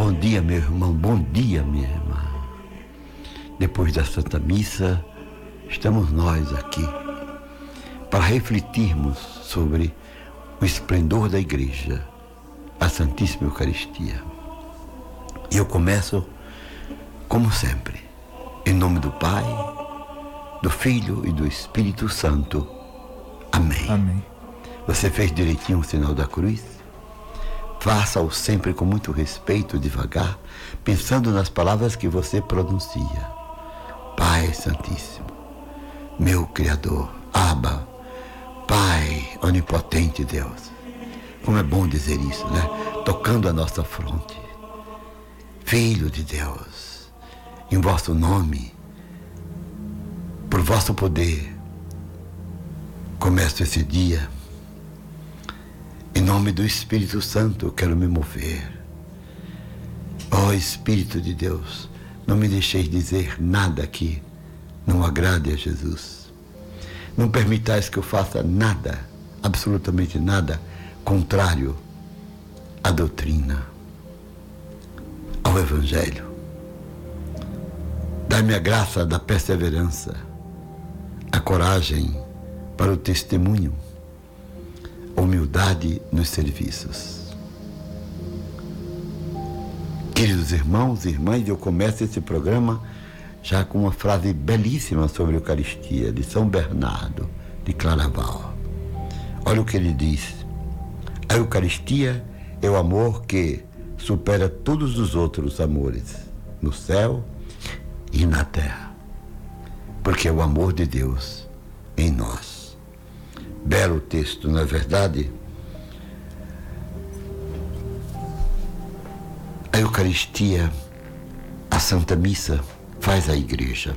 Bom dia, meu irmão, bom dia, minha irmã. Depois da Santa Missa, estamos nós aqui para refletirmos sobre o esplendor da Igreja, a Santíssima Eucaristia. E eu começo, como sempre, em nome do Pai, do Filho e do Espírito Santo. Amém. Amém. Você fez direitinho o sinal da cruz? Faça-o sempre com muito respeito, devagar, pensando nas palavras que você pronuncia. Pai Santíssimo, meu Criador, Abba, Pai onipotente Deus. Como é bom dizer isso, né? Tocando a nossa fronte. Filho de Deus, em vosso nome, por vosso poder, começo esse dia. Em nome do Espírito Santo, eu quero me mover. Ó Espírito de Deus, não me deixeis dizer nada que não agrade a Jesus. Não permitais que eu faça nada, absolutamente nada, contrário à doutrina, ao Evangelho. Dai-me a graça da perseverança, a coragem para o testemunho, humildade nos serviços. Queridos irmãos e irmãs, eu começo esse programa já com uma frase belíssima sobre a Eucaristia, de São Bernardo de Claraval. Olha o que ele diz: a Eucaristia é o amor que supera todos os outros amores, no céu e na terra, porque é o amor de Deus em nós. Belo texto, não é verdade? A Eucaristia, a Santa Missa, faz a Igreja.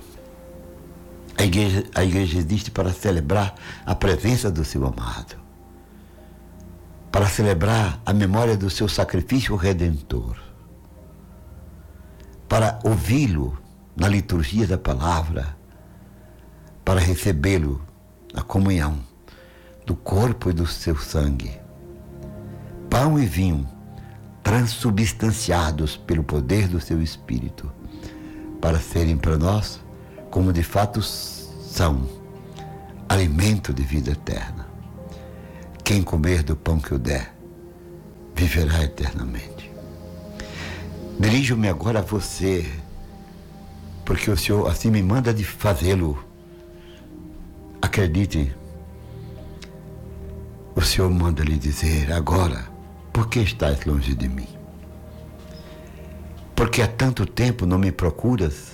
A Igreja existe para celebrar a presença do seu amado, para celebrar a memória do seu sacrifício redentor, para ouvi-lo na liturgia da palavra, para recebê-lo na comunhão do corpo e do seu sangue. Pão e vinho transubstanciados pelo poder do seu Espírito, para serem para nós, como de fato são, alimento de vida eterna. Quem comer do pão que eu der, viverá eternamente. Dirijo-me agora a você, porque o Senhor assim me manda de fazê-lo. Acredite, o Senhor manda lhe dizer agora: por que estás longe de mim? Porque há tanto tempo não me procuras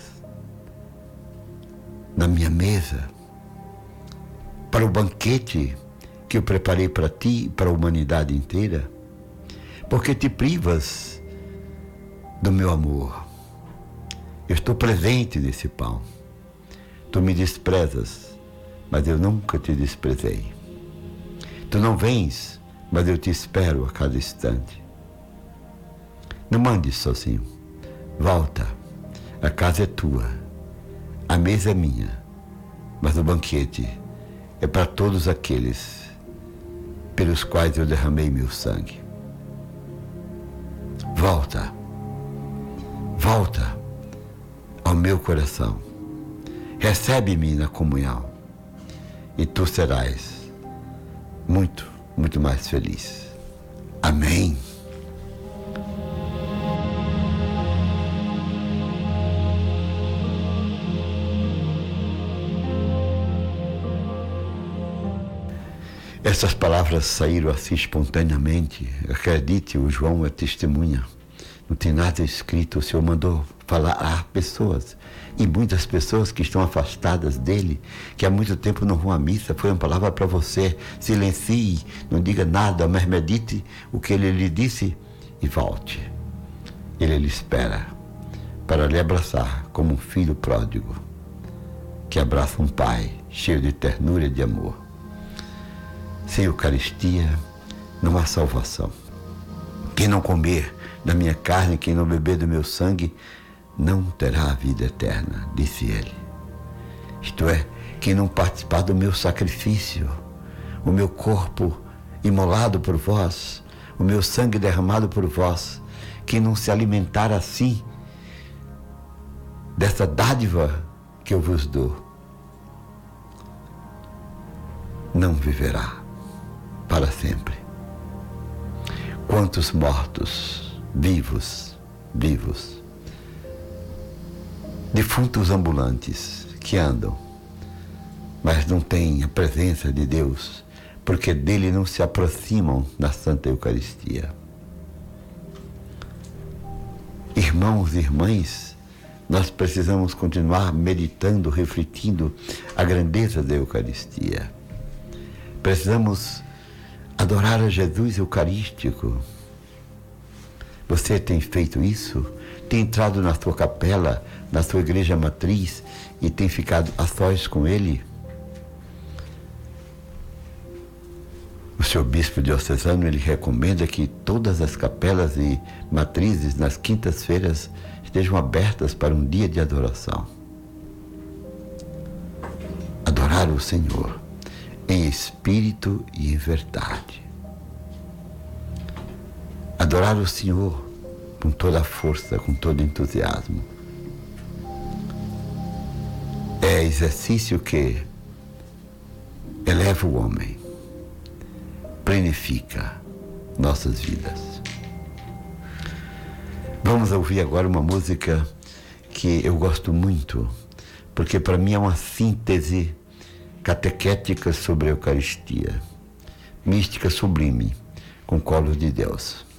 na minha mesa, para o banquete que eu preparei para ti e para a humanidade inteira? Porque te privas do meu amor? Eu estou presente nesse pão. Tu me desprezas, mas eu nunca te desprezei. Tu não vens, mas eu te espero a cada instante. Não mandes sozinho. Volta. A casa é tua. A mesa é minha. Mas o banquete é para todos aqueles pelos quais eu derramei meu sangue. Volta. Volta ao meu coração. Recebe-me na comunhão. E tu serás muito, muito mais feliz. Amém. Essas palavras saíram assim espontaneamente. Acredite, o João é testemunha. Não tem nada escrito, o Senhor mandou falar a pessoas. E muitas pessoas que estão afastadas dele, que há muito tempo não vão à missa, foi uma palavra para você. Silencie, não diga nada, mas medite o que ele lhe disse e volte. Ele lhe espera para lhe abraçar como um filho pródigo, que abraça um pai cheio de ternura e de amor. Sem Eucaristia não há salvação. Quem não comer da minha carne, quem não beber do meu sangue, não terá a vida eterna, disse ele. Isto é, quem não participar do meu sacrifício, o meu corpo imolado por vós, o meu sangue derramado por vós, quem não se alimentar assim dessa dádiva que eu vos dou, não viverá para sempre. Quantos mortos, vivos, defuntos ambulantes que andam, mas não têm a presença de Deus, porque dele não se aproximam na Santa Eucaristia. Irmãos e irmãs, nós precisamos continuar meditando, refletindo a grandeza da Eucaristia. Precisamos adorar a Jesus Eucarístico. Você tem feito isso? Tem entrado na sua capela, na sua igreja matriz e tem ficado a sós com Ele? O seu bispo diocesano, ele recomenda que todas as capelas e matrizes nas quintas-feiras estejam abertas para um dia de adoração. Adorar o Senhor em espírito e em verdade. Adorar o Senhor com toda a força, com todo entusiasmo. É exercício que eleva o homem, planifica nossas vidas. Vamos ouvir agora uma música que eu gosto muito, porque para mim é uma síntese catequética sobre a Eucaristia, mística sublime, com colo de Deus.